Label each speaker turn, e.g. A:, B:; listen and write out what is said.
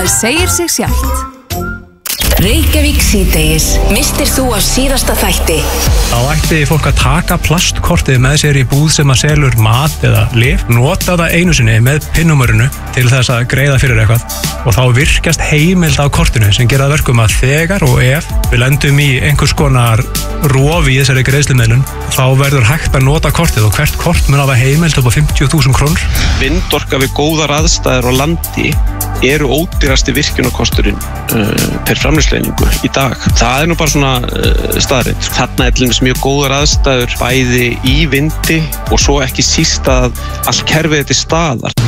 A: Það segir sig sjálft.
B: Reykjavík síðdegis. Mistir þú af síðasta þætti?
C: Þá ætti fólk að taka plastkortið með sér í búð sem að selur mat eða lyf, nota það einu sinni með PIN-númerinu til þess að greiða fyrir eitthvað og þá virkjast heimild á kortinu sem gera það verkum að þegar og ef við lendum í einhvers konar rofi í þessari greiðslumiðlun þá verður hægt að nota kortið og hvert kort mun hafa heimild upp á 50.000 krónur.
D: Vindorka við góðar aðstæður á landi eru ódýrasti virkjunarkosturinn per framleiðslueiningu í dag. Það nú bara svona staðreynd. Þarna til dæmis mjög góðar aðstæður bæði í vindi og svo ekki síst að allt kerfið til staðar.